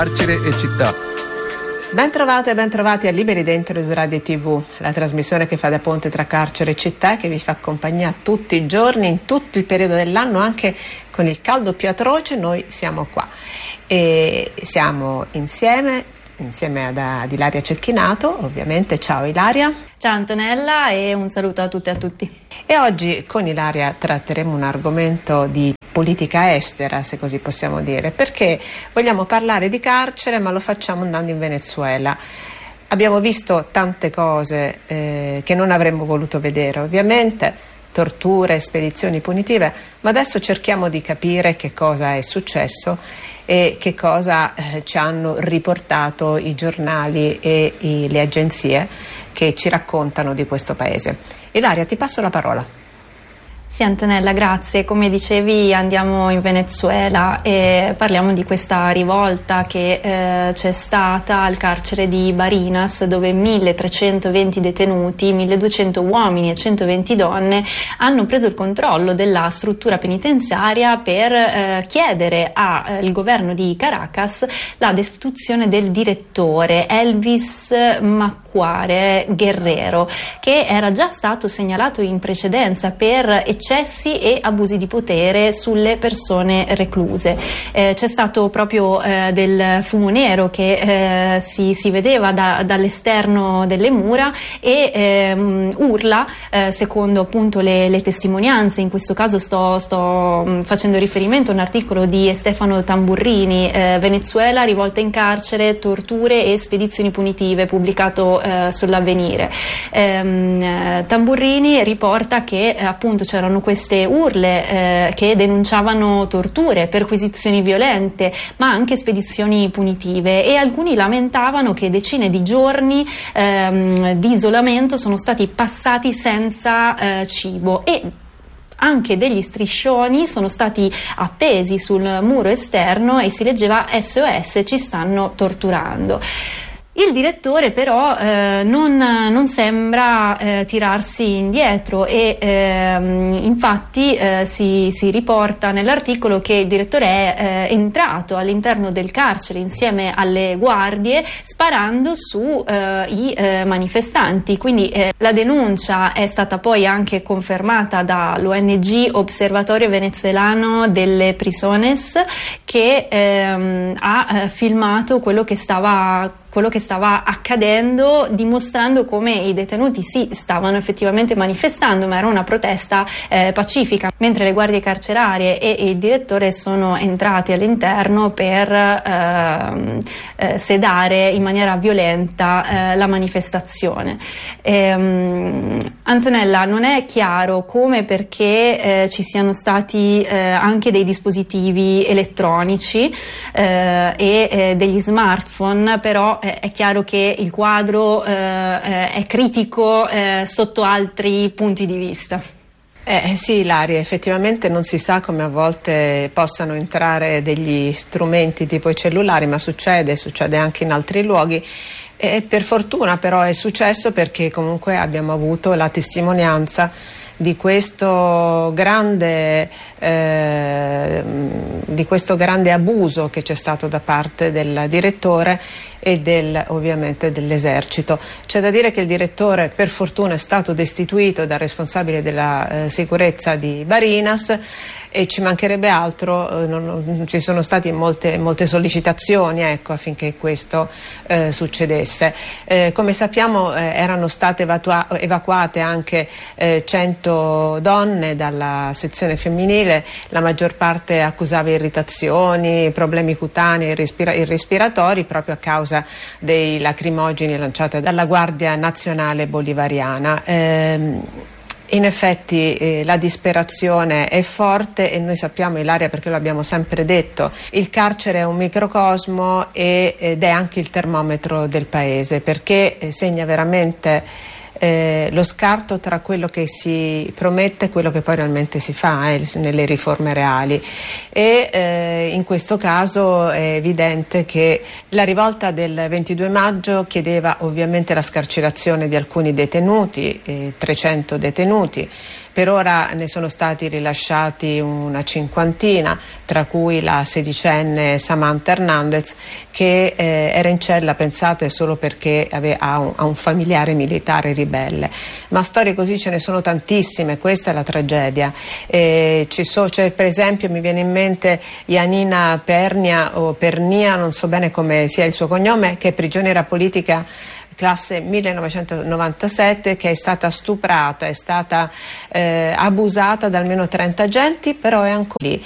Carcere e città. Bentrovate e bentrovati a Liberi Dentro di Radio TV, la trasmissione che fa da ponte tra carcere e città e che vi fa compagnia tutti i giorni, in tutto il periodo dell'anno, anche con il caldo più atroce. Noi siamo qua e siamo insieme ad Ilaria Cecchinato, ovviamente. Ciao Ilaria. Ciao Antonella e un saluto a tutte e a tutti. E oggi con Ilaria tratteremo un argomento di politica estera, se così possiamo dire, perché vogliamo parlare di carcere, ma lo facciamo andando in Venezuela. Abbiamo visto tante cose che non avremmo voluto vedere, ovviamente, torture, spedizioni punitive, ma adesso cerchiamo di capire che cosa è successo e che cosa ci hanno riportato i giornali e le agenzie che ci raccontano di questo paese. Ilaria, ti passo la parola. Sì Antonella, grazie. Come dicevi andiamo in Venezuela e parliamo di questa rivolta che c'è stata al carcere di Barinas, dove 1320 detenuti, 1200 uomini e 120 donne hanno preso il controllo della struttura penitenziaria per chiedere al governo di Caracas la destituzione del direttore Elvis Macuare Guerrero, che era già stato segnalato in precedenza per eccessi e abusi di potere sulle persone recluse. C'è stato proprio del fumo nero che si vedeva dall'esterno delle mura e urla, secondo appunto le testimonianze. In questo caso sto facendo riferimento a un articolo di Stefano Tamburrini, Venezuela, rivolta in carcere, torture e spedizioni punitive, pubblicato sull'Avvenire. Tamburrini riporta che appunto c'erano queste urle che denunciavano torture, perquisizioni violente, ma anche spedizioni punitive, e alcuni lamentavano che decine di giorni di isolamento sono stati passati senza cibo, e anche degli striscioni sono stati appesi sul muro esterno e si leggeva SOS, ci stanno torturando. Il direttore però non sembra tirarsi indietro e infatti si riporta nell'articolo che il direttore è entrato all'interno del carcere insieme alle guardie sparando su i manifestanti. Quindi la denuncia è stata poi anche confermata dall'ONG Observatorio Venezuelano delle Prisiones, che ha filmato quello che stava accadendo, dimostrando come i detenuti stavano effettivamente manifestando, ma era una protesta pacifica, mentre le guardie carcerarie e il direttore sono entrati all'interno per sedare in maniera violenta la manifestazione. Antonella, non è chiaro come e perché ci siano stati anche dei dispositivi elettronici e degli smartphone, però è chiaro che il quadro è critico sotto altri punti di vista. Sì, Ilaria, effettivamente non si sa come a volte possano entrare degli strumenti tipo i cellulari, ma succede anche in altri luoghi. E per fortuna però è successo, perché comunque abbiamo avuto la testimonianza di questo grande abuso che c'è stato da parte del direttore e ovviamente dell'esercito. C'è da dire che il direttore per fortuna è stato destituito dal responsabile della sicurezza di Barinas, e ci mancherebbe altro, ci sono state molte sollecitazioni affinché questo succedesse. Come sappiamo erano state evacuate anche 100 donne dalla sezione femminile, la maggior parte accusava irritazioni, problemi cutanei e respiratori proprio a causa dei lacrimogeni lanciati dalla Guardia Nazionale Bolivariana. In effetti la disperazione è forte, e noi sappiamo, Ilaria, perché lo abbiamo sempre detto, il carcere è un microcosmo ed è anche il termometro del paese, perché segna veramente lo scarto tra quello che si promette e quello che poi realmente si fa nelle riforme reali. E in questo caso è evidente che la rivolta del 22 maggio chiedeva ovviamente la scarcerazione di alcuni detenuti, 300 detenuti, Per ora ne sono stati rilasciati una cinquantina, tra cui la 16enne Samantha Hernandez, che era in cella, pensate, solo perché ha un familiare militare ribelle. Ma storie così ce ne sono tantissime, questa è la tragedia. C'è, per esempio, mi viene in mente Janina Pernia, o Pernia, non so bene come sia il suo cognome, che è prigioniera politica classe 1997, che è stata stuprata, è stata abusata da almeno 30 agenti, però è ancora lì.